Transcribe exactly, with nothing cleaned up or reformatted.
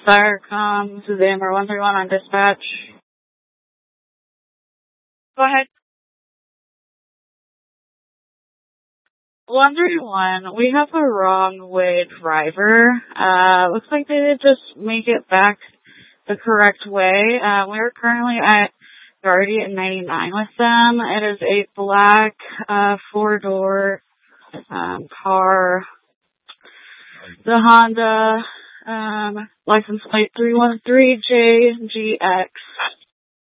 Firecom, Suzanne, one three one on dispatch. Go ahead. one three one, we have a wrong way driver. Uh, looks like they did just make it back the correct way. Uh, we're currently at Guardian ninety-nine with them. It is a black, uh, four-door, um, car. The Honda, um, license plate three one three J G X.